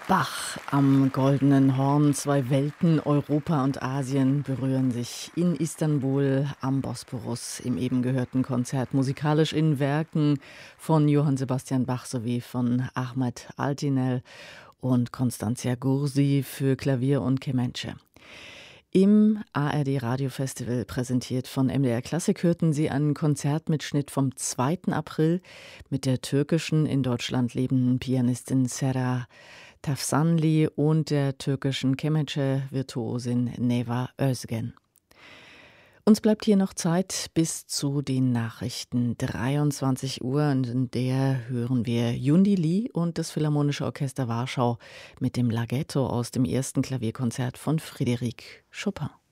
Bach am Goldenen Horn, zwei Welten, Europa und Asien, berühren sich in Istanbul am Bosporus im eben gehörten Konzert, musikalisch in Werken von Johann Sebastian Bach sowie von Ahmet Altinel und Constantia Gursi für Klavier und Kemençe. Im ARD Radiofestival, präsentiert von MDR Klassik, hörten Sie einen Konzertmitschnitt vom 2. April mit der türkischen, in Deutschland lebenden Pianistin Sera Tafsanli und der türkischen Kemençe-Virtuosin Neva Özgen. Uns bleibt hier noch Zeit bis zu den Nachrichten 23 Uhr, und in der hören wir Yundi Lee und das Philharmonische Orchester Warschau mit dem Laghetto aus dem ersten Klavierkonzert von Frédéric Chopin.